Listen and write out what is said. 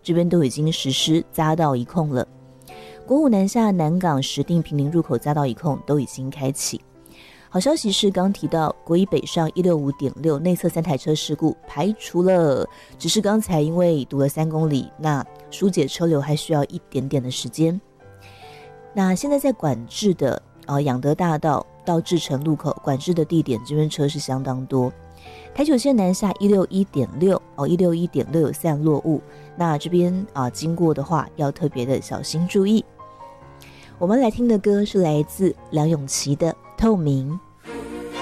这边都已经实施匝道一控了。国五南下南港石碇坪林入口匝道一控都已经开启。好消息是刚提到国一北上 165.6 内侧3台车事故排除了，只是刚才因为堵了3公里，那疏解车流还需要一点点的时间。那现在在管制的养德大道到志诚路口管制的地点，这边车是相当多。台九线南下 161.6 161.6有散落物，那这边经过的话要特别的小心注意。我们来听的歌是来自梁咏琪的《透明》。